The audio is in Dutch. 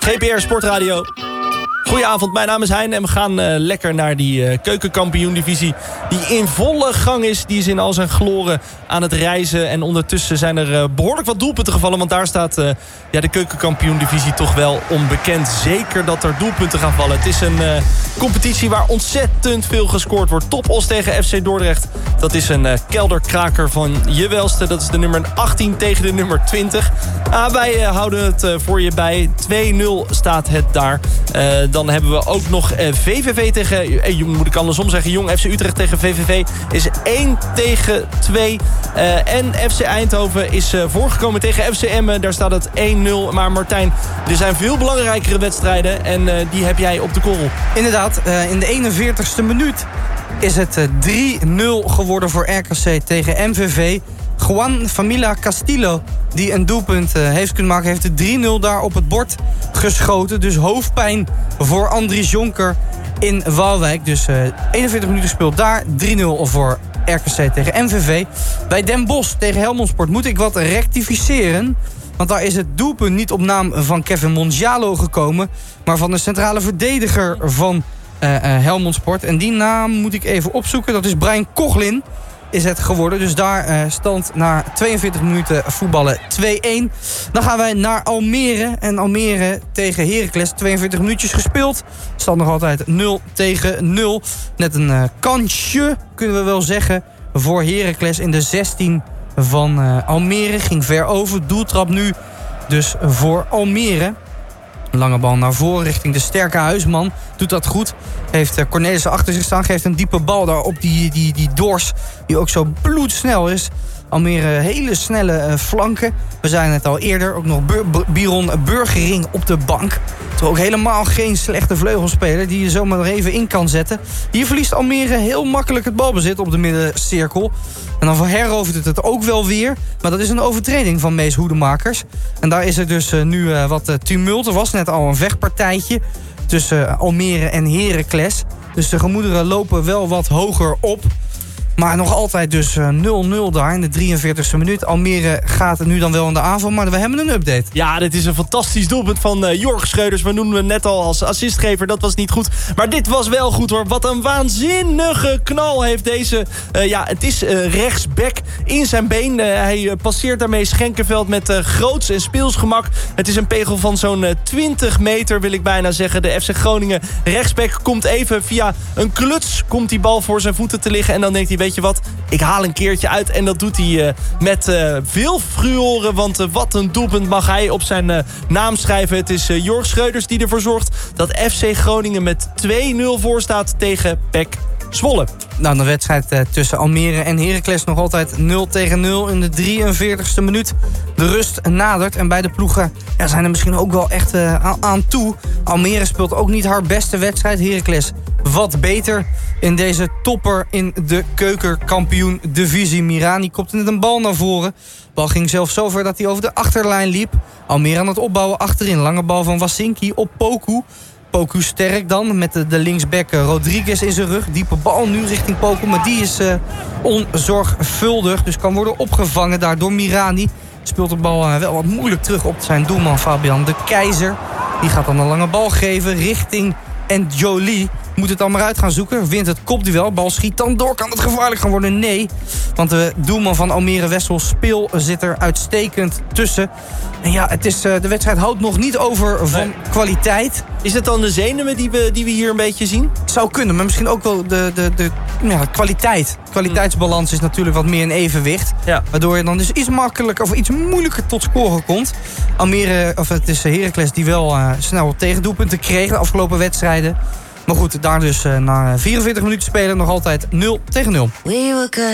GPR Sportradio. Goedenavond, mijn naam is Hein en we gaan lekker naar die keukenkampioen-divisie die in volle gang is. Die is in al zijn gloren aan het reizen. En ondertussen zijn er behoorlijk wat doelpunten gevallen. Want daar staat de keukenkampioen-divisie toch wel onbekend. Zeker dat er doelpunten gaan vallen. Het is een competitie waar ontzettend veel gescoord wordt. Top Os tegen FC Dordrecht. Dat is een kelderkraker van je welste. Dat is de nummer 18 tegen de nummer 20. Wij houden het voor je bij. 2-0 staat het daar. Dan hebben we ook nog VVV tegen... moet ik andersom zeggen. Jong FC Utrecht tegen VVV is 1-2. En FC Eindhoven is voorgekomen tegen FC Emmen. Daar staat het 1-0. Maar Martijn, er zijn veel belangrijkere wedstrijden. En die heb jij op de korrel. Inderdaad, in de 41ste minuut is het 3-0 geworden voor RKC tegen MVV. Juan Familia Castillo, die een doelpunt heeft kunnen maken, heeft de 3-0 daar op het bord geschoten. Dus hoofdpijn voor Andries Jonker in Waalwijk. Dus 41 minuten speelt daar, 3-0 voor RKC tegen MVV. Bij Den Bosch tegen Helmond Sport moet ik wat rectificeren. Want daar is het doelpunt niet op naam van Kevin Mondialo gekomen, maar van de centrale verdediger van Helmond Sport. En die naam moet ik even opzoeken. Dat is Brian Koglin is het geworden. Dus daar stand na 42 minuten voetballen 2-1. Dan gaan wij naar Almere. En Almere tegen Heracles. 42 minuutjes gespeeld. Stand nog altijd 0-0. Net een kansje, kunnen we wel zeggen, voor Heracles in de 16 van Almere. Ging ver over. Doeltrap nu dus voor Almere. Lange bal naar voren richting de sterke Huisman. Doet dat goed. Heeft Cornelissen achter zich staan. Geeft een diepe bal daar op die Dors. Die ook zo bloedsnel is. Almere hele snelle flanken. We zeiden het al eerder. Ook nog Biron Burgering op de bank. Toch ook helemaal geen slechte vleugelspeler die je zomaar nog even in kan zetten. Hier verliest Almere heel makkelijk het balbezit op de middencirkel. En dan herovert het ook wel weer. Maar dat is een overtreding van Mees Hoedemakers. En daar is er dus nu wat tumult. Er was net al een vechtpartijtje tussen Almere en Heracles. Dus de gemoederen lopen wel wat hoger op. Maar nog altijd dus 0-0 daar in de 43e minuut. Almere gaat nu dan wel in de aanval, maar we hebben een update. Ja, dit is een fantastisch doelpunt van Jorg Schreuders. We noemden hem net al als assistgever, dat was niet goed. Maar dit was wel goed hoor. Wat een waanzinnige knal heeft deze... het is rechtsback in zijn been. Hij passeert daarmee Schenkenveld met groots en speelsgemak. Het is een pegel van zo'n 20 meter, wil ik bijna zeggen. De FC Groningen rechtsback komt even via een kluts. Komt die bal voor zijn voeten te liggen en dan denkt hij... Weet je wat, ik haal een keertje uit. En dat doet hij met veel furoren. Want wat een doelpunt mag hij op zijn naam schrijven. Het is Jorg Schreuders die ervoor zorgt dat FC Groningen met 2-0 voor staat tegen PEC Zwolle. Nou, de wedstrijd tussen Almere en Heracles nog altijd 0-0 in de 43e minuut. De rust nadert en beide ploegen zijn er misschien ook wel echt aan toe. Almere speelt ook niet haar beste wedstrijd. Heracles wat beter in deze topper in de keukenkampioen divisie. Mirani kopte net een bal naar voren. De bal ging zelfs zo ver dat hij over de achterlijn liep. Almere aan het opbouwen achterin. Lange bal van Wasinki op Poku. Poku sterk dan met de linksback Rodriguez in zijn rug. Diepe bal nu richting Poku, maar die is onzorgvuldig. Dus kan worden opgevangen daar door Mirani. Speelt de bal wel wat moeilijk terug op zijn doelman Fabian de Keizer. Die gaat dan een lange bal geven richting Jolie. Moet het dan maar uit gaan zoeken. Wint het kopduel. Bal schiet dan door. Kan het gevaarlijk gaan worden? Nee. Want de doelman van Almere Wessel Speel zit er uitstekend tussen. En ja, het is, de wedstrijd houdt nog niet over van kwaliteit. Is het dan de zenuwen die we hier een beetje zien? Zou kunnen, maar misschien ook wel de kwaliteit. Kwaliteitsbalans is natuurlijk wat meer in evenwicht. Ja. Waardoor je dan dus iets makkelijker of iets moeilijker tot scoren komt. Het is Heracles die wel snel tegendoelpunten kreeg de afgelopen wedstrijden. Maar goed, daar dus na 44 minuten spelen nog altijd 0-0.